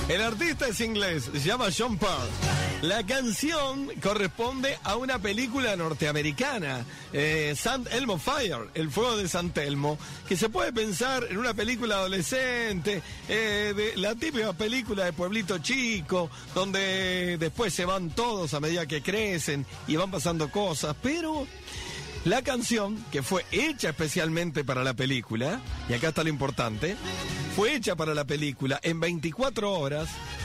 El artista es inglés, se llama Sean Parr. La canción corresponde a una película norteamericana, St. Elmo Fire, El Fuego de San Telmo, que se puede pensar en una película adolescente, de la típica película de pueblito chico, donde después se van todos a medida que crecen y van pasando cosas, pero la canción, que fue hecha especialmente para la película, y acá está lo importante, fue hecha para la película en 24 horas,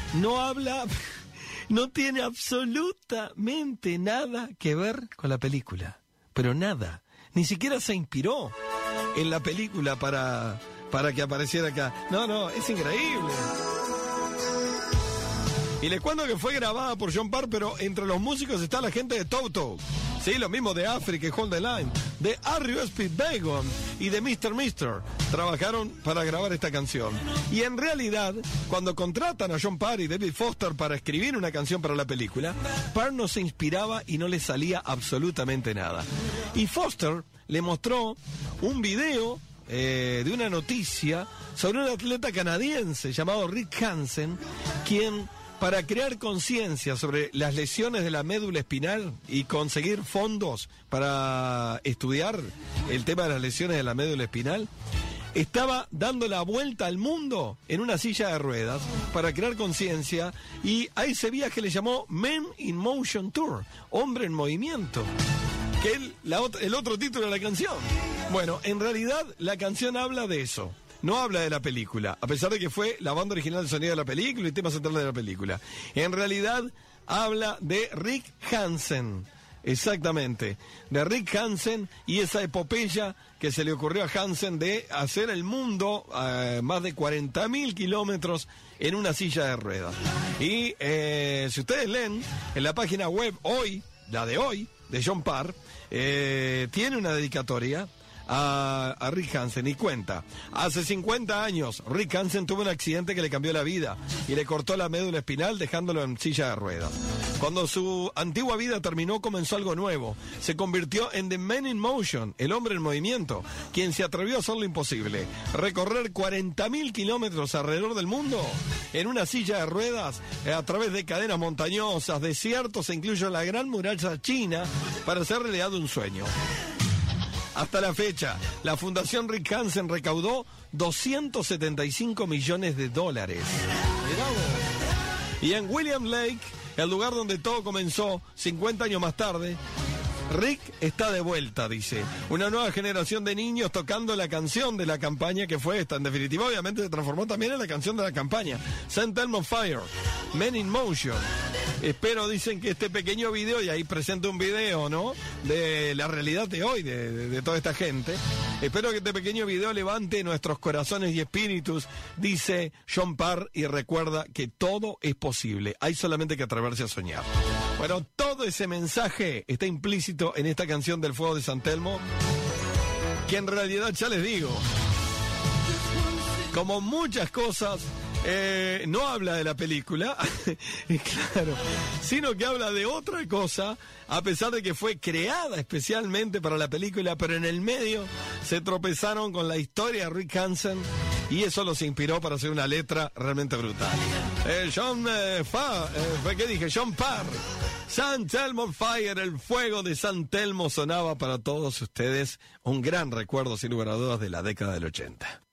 no tiene absolutamente nada que ver con la película, pero nada, ni siquiera se inspiró en la película para que apareciera acá. No, es increíble. Y les cuento que fue grabada por Sean Parr, pero entre los músicos está la gente de Toto. Sí, lo mismo de Africa y Hold the Line, de R.E.O. Speedwagon y de Mr. Mister. Trabajaron para grabar esta canción. Y en realidad, cuando contratan a Sean Parr y David Foster para escribir una canción para la película, Parr no se inspiraba y no le salía absolutamente nada. Y Foster le mostró un video de una noticia sobre un atleta canadiense llamado Rick Hansen, quien, para crear conciencia sobre las lesiones de la médula espinal y conseguir fondos para estudiar el tema de las lesiones de la médula espinal, estaba dando la vuelta al mundo en una silla de ruedas para crear conciencia, y a ese viaje le llamó Men in Motion Tour, Hombre en Movimiento, que es el otro título de la canción. Bueno, en realidad la canción habla de eso. No habla de la película, a pesar de que fue la banda original del sonido de la película y tema central de la película. En realidad habla de Rick Hansen, exactamente, de Rick Hansen y esa epopeya que se le ocurrió a Hansen de hacer el mundo más de 40.000 kilómetros en una silla de ruedas. Y si ustedes leen en la página web hoy, la de hoy, de Sean Parr, tiene una dedicatoria a Rick Hansen y cuenta: hace 50 años Rick Hansen tuvo un accidente que le cambió la vida y le cortó la médula espinal dejándolo en silla de ruedas. Cuando su antigua vida terminó, comenzó algo nuevo. Se convirtió en The Man in Motion, el hombre en movimiento, quien se atrevió a hacer lo imposible: recorrer 40.000 kilómetros alrededor del mundo en una silla de ruedas, a través de cadenas montañosas, desiertos e incluso la Gran Muralla China, para hacer realidad un sueño. Hasta la fecha, la Fundación Rick Hansen recaudó $275 millones. Y en William Lake, el lugar donde todo comenzó 50 años más tarde, Rick está de vuelta, dice. Una nueva generación de niños tocando la canción de la campaña que fue esta. En definitiva, obviamente se transformó también en la canción de la campaña. St. Elmo Fire, Men in Motion. Espero, dicen, que este pequeño video, y ahí presento un video, ¿no?, de la realidad de hoy, de toda esta gente. Espero que este pequeño video levante nuestros corazones y espíritus, dice Sean Parr, y recuerda que todo es posible. Hay solamente que atreverse a soñar. Bueno, todo ese mensaje está implícito en esta canción del Fuego de San Telmo, que en realidad, ya les digo, como muchas cosas, no habla de la película, claro, sino que habla de otra cosa, a pesar de que fue creada especialmente para la película, pero en el medio se tropezaron con la historia de Rick Hansen y eso los inspiró para hacer una letra realmente brutal. Sean Parr, St. Elmo Fire, el fuego de San Telmo, sonaba para todos ustedes, un gran recuerdo sin lugar a dudas de la década del 80.